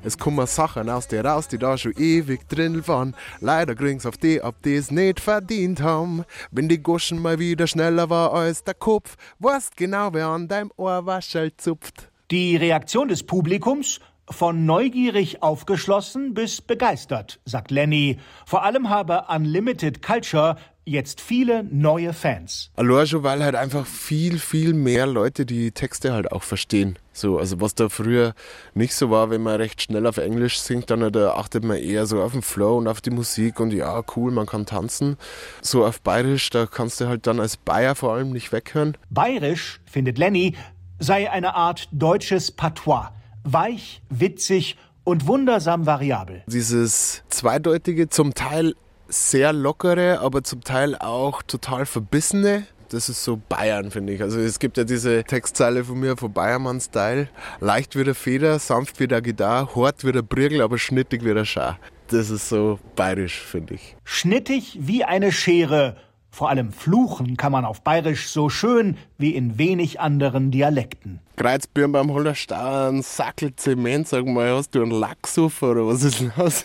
Es kommen Sachen aus dir raus, die da schon ewig drin waren. Leider kriegen's auf die, ob die's nicht verdient haben. Wenn die Goschen mal wieder schneller war als der Kopf, weißt genau, wer an deinem Ohrwaschel zupft. Die Reaktion des Publikums? Von neugierig aufgeschlossen bis begeistert, sagt Lenny. Vor allem habe Unlimited Culture jetzt viele neue Fans. Allein schon, weil halt einfach viel, viel mehr Leute die Texte halt auch verstehen. So, also was da früher nicht so war, wenn man recht schnell auf Englisch singt, dann da achtet man eher so auf den Flow und auf die Musik und ja, cool, man kann tanzen. So auf Bayerisch, da kannst du halt dann als Bayer vor allem nicht weghören. Bayerisch, findet Lenny, sei eine Art deutsches Patois. Weich, witzig und wundersam variabel. Dieses Zweideutige, zum Teil sehr lockere, aber zum Teil auch total verbissene. Das ist so Bayern, finde ich. Also es gibt ja diese Textzeile von mir, von Bayermann-Style. Leicht wie der Feder, sanft wie der Gitarre, hart wie der Briegel, aber schnittig wie der Schar. Das ist so bayerisch, finde ich. Schnittig wie eine Schere. Vor allem fluchen kann man auf Bayerisch so schön wie in wenig anderen Dialekten. Kreuzbirn beim Hollerstein, Sackel Zement, sag mal, hast du einen Lachsuffer oder was ist los?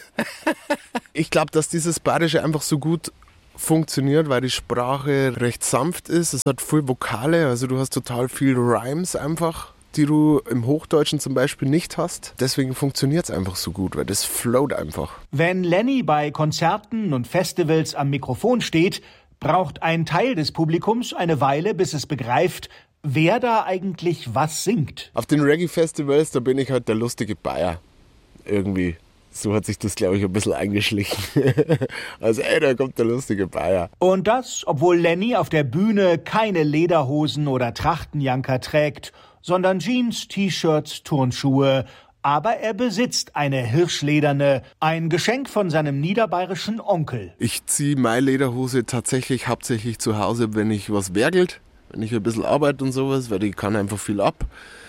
Ich glaube, dass dieses Bayerische einfach so gut funktioniert, weil die Sprache recht sanft ist. Es hat viel Vokale, also du hast total viel Rhymes einfach, die du im Hochdeutschen zum Beispiel nicht hast. Deswegen funktioniert es einfach so gut, weil das float einfach. Wenn Lenny bei Konzerten und Festivals am Mikrofon steht, braucht ein Teil des Publikums eine Weile, bis es begreift, wer da eigentlich was singt. Auf den Reggae-Festivals, da bin ich halt der lustige Bayer. Irgendwie. So hat sich das, glaube ich, ein bisschen eingeschlichen. Also, da kommt der lustige Bayer. Und das, obwohl Lenny auf der Bühne keine Lederhosen oder Trachtenjanker trägt, sondern Jeans, T-Shirts, Turnschuhe. Aber er besitzt eine hirschlederne, ein Geschenk von seinem niederbayerischen Onkel. Ich ziehe meine Lederhose tatsächlich hauptsächlich zu Hause, wenn ich was werkelt, wenn ich ein bisschen arbeite und sowas, weil die kann einfach viel ab.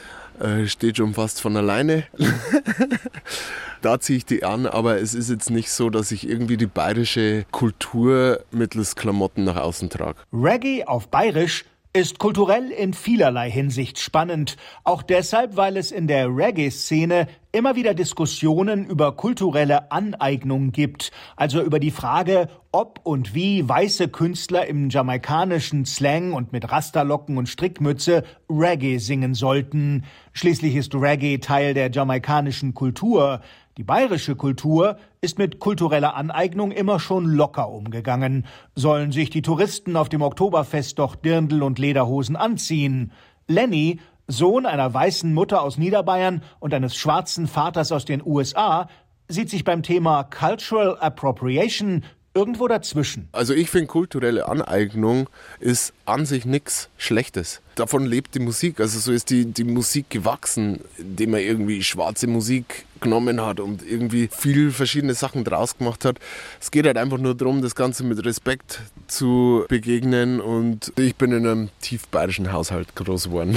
Steht schon fast von alleine. Da ziehe ich die an, aber es ist jetzt nicht so, dass ich irgendwie die bayerische Kultur mittels Klamotten nach außen trage. Reggae auf Bayerisch ist kulturell in vielerlei Hinsicht spannend. Auch deshalb, weil es in der Reggae-Szene immer wieder Diskussionen über kulturelle Aneignung gibt. Also über die Frage, ob und wie weiße Künstler im jamaikanischen Slang und mit Rasterlocken und Strickmütze Reggae singen sollten. Schließlich ist Reggae Teil der jamaikanischen Kultur. Die bayerische Kultur ist mit kultureller Aneignung immer schon locker umgegangen. Sollen sich die Touristen auf dem Oktoberfest doch Dirndl und Lederhosen anziehen? Lenny, Sohn einer weißen Mutter aus Niederbayern und eines schwarzen Vaters aus den USA, sieht sich beim Thema Cultural Appropriation irgendwo dazwischen. Also ich finde, kulturelle Aneignung ist an sich nichts Schlechtes. Davon lebt die Musik. Also so ist die Musik gewachsen, indem man irgendwie schwarze Musik genommen hat und irgendwie viel verschiedene Sachen draus gemacht hat. Es geht halt einfach nur darum, das Ganze mit Respekt zu begegnen, und ich bin in einem tief bayerischen Haushalt groß geworden.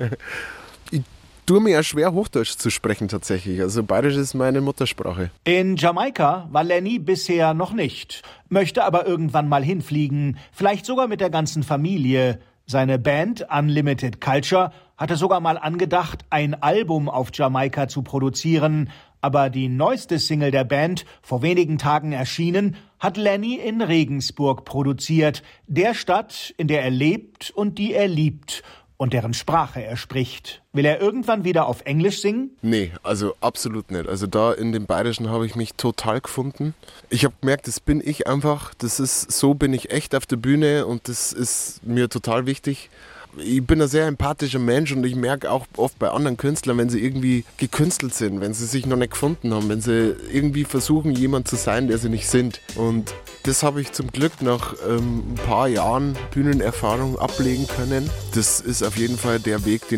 Ich tue mir ja schwer, Hochdeutsch zu sprechen tatsächlich. Also Bayerisch ist meine Muttersprache. In Jamaika war Lenny bisher noch nicht, möchte aber irgendwann mal hinfliegen, vielleicht sogar mit der ganzen Familie. Seine Band Unlimited Culture hatte sogar mal angedacht, ein Album auf Jamaika zu produzieren. Aber die neueste Single der Band, vor wenigen Tagen erschienen, hat Lenny in Regensburg produziert. Der Stadt, in der er lebt und die er liebt und deren Sprache er spricht. Will er irgendwann wieder auf Englisch singen? Nee, also absolut nicht. Also da in dem Bayerischen habe ich mich total gefunden. Ich habe gemerkt, das bin ich einfach. So bin ich echt auf der Bühne, und das ist mir total wichtig. Ich bin ein sehr empathischer Mensch, und ich merke auch oft bei anderen Künstlern, wenn sie irgendwie gekünstelt sind, wenn sie sich noch nicht gefunden haben, wenn sie irgendwie versuchen, jemand zu sein, der sie nicht sind. Und das habe ich zum Glück nach ein paar Jahren Bühnenerfahrung ablegen können. Das ist auf jeden Fall der Weg, den